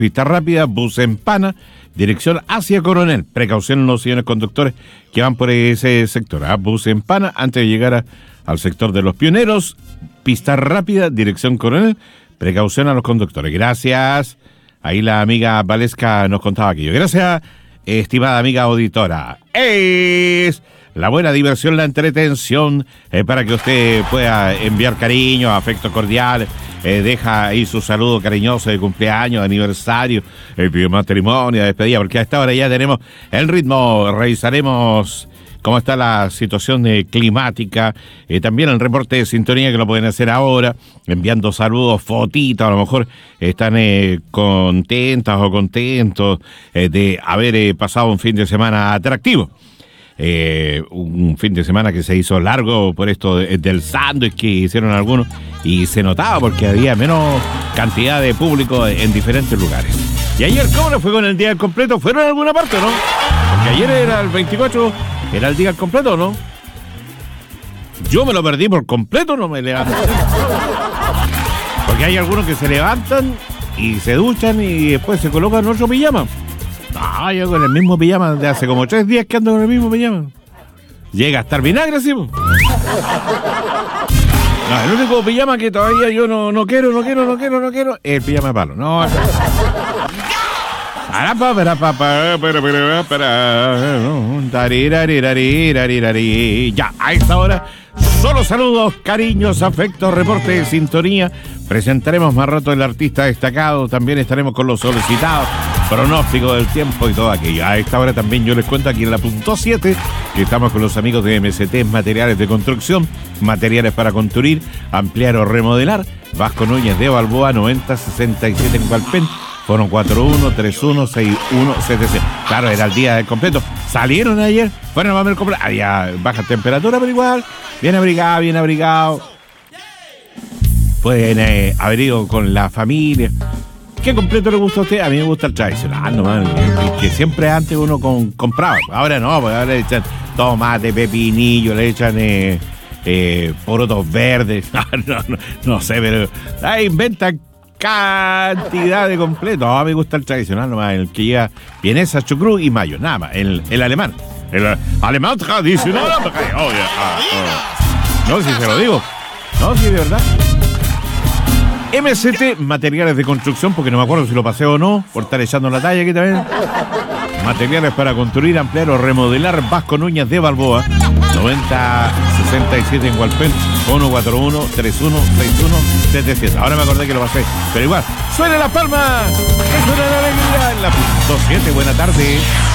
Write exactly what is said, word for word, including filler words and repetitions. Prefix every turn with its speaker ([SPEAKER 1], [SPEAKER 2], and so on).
[SPEAKER 1] Pista rápida, bus en Pana, dirección hacia Coronel. Precaución los señores conductores que van por ese sector. ¿eh? Bus en Pana, antes de llegar a, al sector de los Pioneros. Pista rápida, dirección Coronel. Precaución a los conductores. Gracias. Ahí la amiga Valesca nos contaba aquello. Gracias, estimada amiga auditora. Es la buena diversión, la entretención, eh, para que usted pueda enviar cariño, afecto cordial. Eh, deja ahí su saludo cariñoso de cumpleaños, de aniversario, el eh, matrimonio, de despedida, porque a esta hora ya tenemos el ritmo. Revisaremos cómo está la situación eh, climática, eh, también el reporte de sintonía que lo pueden hacer ahora, enviando saludos, fotitos, a lo mejor están eh, contentas o contentos eh, de haber eh, pasado un fin de semana atractivo. Eh, un fin de semana que se hizo largo por esto de, del sándwich que hicieron algunos y se notaba porque había menos cantidad de público en diferentes lugares. Y ayer, ¿cómo le fue con el día completo? ¿Fueron a alguna parte o no? Porque ayer era el veinticuatro, ¿era el día completo o no? Yo me lo perdí por completo, no me levanté. Porque hay algunos que se levantan y se duchan y después se colocan otro pijama. No, yo con el mismo pijama de hace como tres días que ando con el mismo pijama. Llega a estar vinagre, ¿sí? No, el único pijama que todavía yo no, no quiero, no quiero, no quiero, no quiero, es el pijama de palo. No, ya, a esta hora, solo saludos, cariños, afectos, reportes de sintonía. Presentaremos más rato el artista destacado. También estaremos con los solicitados, pronóstico del tiempo y todo aquello. A esta hora también yo les cuento aquí en la punto siete que estamos con los amigos de M C T Materiales de Construcción, materiales para construir, ampliar o remodelar. Vasco Núñez de Balboa, noventa sesenta y siete en Hualpén. Fueron cuatro uno tres uno seis uno siete cero. Claro, era el día del completo. Salieron ayer, fueron a ver el completo. Había baja temperatura, pero igual, bien abrigado, bien abrigado. Pueden eh, haber ido con la familia. ¿Qué completo le gusta a usted? A mí me gusta el tradicional, nomás, el que siempre antes uno con, compraba. Ahora no, porque ahora le echan tomate, pepinillo, le echan eh, eh, porotos verdes. no, no, no sé, pero ah, inventan cantidad de completo. No, a mí me gusta el tradicional nomás, el que lleva vienesa, chucrú y mayo, nada más, el, el alemán. El alemán tradicional. Oh, yeah, ah, oh. No, si se lo digo. No, si de verdad. M C T Materiales de Construcción, porque no me acuerdo si lo pasé o no, por estar echando la talla aquí también. Materiales para construir, ampliar o remodelar. Vasco Núñez de Balboa, noventa sesenta y siete en Hualpén, uno cuatro uno tres uno seis uno siete siete. Ahora me acordé que lo pasé, pero igual, ¡suene la palma! ¡Que suena la alegría! En la punto siete, buena tarde.